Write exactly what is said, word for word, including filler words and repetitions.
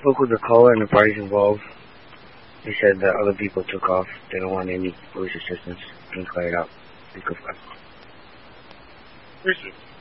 spoke with the caller and the parties involved. They said that other people took off. They don't want any police assistance. Can clear it out. Because Appreciate it.